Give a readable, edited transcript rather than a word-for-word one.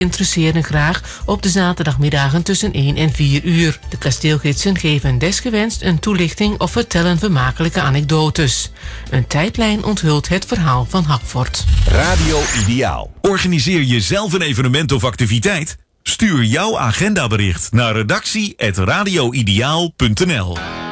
interesseren graag op de zaterdagmiddagen tussen 1 en 4 uur. De kasteelgidsen geven desgewenst een toelichting of vertellen vermakelijke anekdotes. Een tijdlijn onthult het verhaal van Hackfort. Radio Ideaal. Organiseer je zelf een evenement of activiteit? Stuur jouw agendabericht naar redactie@radioideaal.nl.